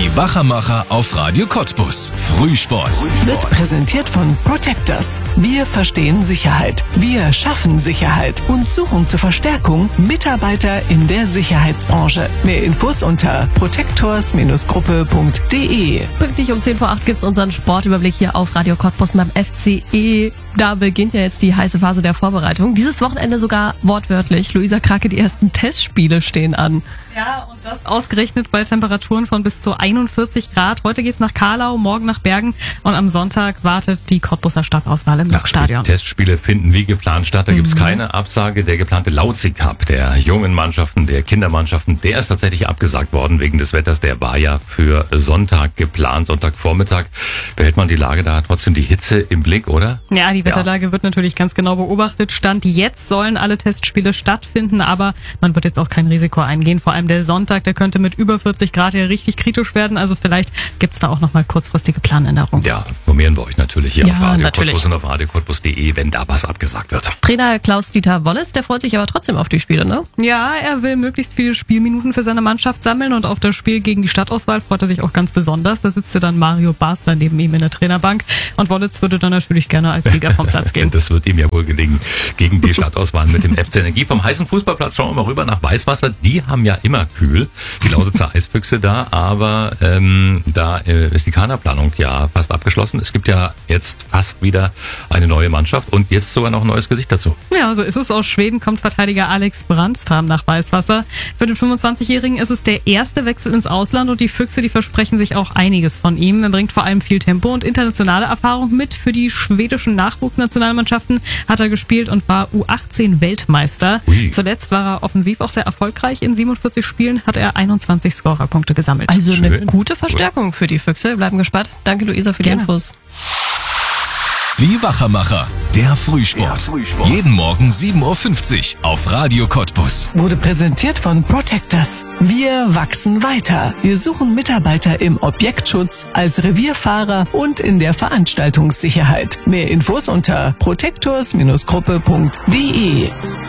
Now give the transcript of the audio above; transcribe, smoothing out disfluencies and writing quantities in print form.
Die Wachermacher auf Radio Cottbus. Frühsport. Wird präsentiert von Protectors. Wir verstehen Sicherheit. Wir schaffen Sicherheit und suchen zur Verstärkung Mitarbeiter in der Sicherheitsbranche. Mehr Infos unter protectors-gruppe.de. Pünktlich um 10 vor 8 gibt's unseren Sportüberblick hier auf Radio Cottbus beim FCE. Da beginnt ja jetzt die heiße Phase der Vorbereitung. Dieses Wochenende sogar wortwörtlich. Luisa Krake, die ersten Testspiele stehen an. Ja, und das ausgerechnet bei Temperaturen von bis zu 41 Grad. Heute geht's nach Karlau, morgen nach Bergen und am Sonntag wartet die Cottbuser Stadtauswahl im Stadion. Die Testspiele finden wie geplant statt. Da gibt's keine Absage. Der geplante Lauzi Cup der jungen Mannschaften, der Kindermannschaften, der ist tatsächlich abgesagt worden wegen des Wetters. Der war ja für Sonntag geplant, Sonntagvormittag. Behält man die Lage da trotzdem die Hitze im Blick, oder? Ja, die Wetterlage wird natürlich ganz genau beobachtet. Stand jetzt sollen alle Testspiele stattfinden, aber man wird jetzt auch kein Risiko eingehen. Vor allem der Sonntag, der könnte mit über 40 Grad ja richtig kritisch werden. Also vielleicht gibt's da auch nochmal kurzfristige Planänderungen. Ja, informieren wir euch natürlich hier auf Radio Cottbus und auf radiocottbus.de, wenn da was abgesagt wird. Trainer Klaus-Dieter Wollitz, der freut sich aber trotzdem auf die Spiele, ne? Ja, er will möglichst viele Spielminuten für seine Mannschaft sammeln und auf das Spiel gegen die Stadtauswahl freut er sich auch ganz besonders. Da sitzt dann Mario Basler neben ihm in der Trainerbank und Wollitz würde dann natürlich gerne als Sieger vom Platz gehen. Das wird ihm ja wohl gelingen gegen die Stadtauswahl mit dem FC Energie. Vom heißen Fußballplatz schauen wir mal rüber nach Weißwasser. Die haben ja immer kühl, die Lausitzer Eisfüchse da, aber da ist die Kaderplanung ja fast abgeschlossen. Es gibt ja jetzt fast wieder eine neue Mannschaft und jetzt sogar noch ein neues Gesicht dazu. Ja, so ist es. Aus Schweden kommt Verteidiger Alex Brandstram nach Weißwasser. Für den 25-Jährigen ist es der erste Wechsel ins Ausland und die Füchse, die versprechen sich auch einiges von ihm. Er bringt vor allem viel Tempo und internationale Erfahrung mit. Für die schwedischen Nachwuchsnationalmannschaften hat er gespielt und war U18-Weltmeister. Zuletzt war er offensiv auch sehr erfolgreich. In 47 Spielen hat er 21 Scorerpunkte gesammelt. Also eine gute Verstärkung für die Füchse. Wir bleiben gespannt. Danke, Luisa, für die Infos. Die Wachermacher, der Frühsport. Jeden Morgen 7.50 Uhr auf Radio Cottbus. Wurde präsentiert von Protectors. Wir wachsen weiter. Wir suchen Mitarbeiter im Objektschutz, als Revierfahrer und in der Veranstaltungssicherheit. Mehr Infos unter protectors-gruppe.de.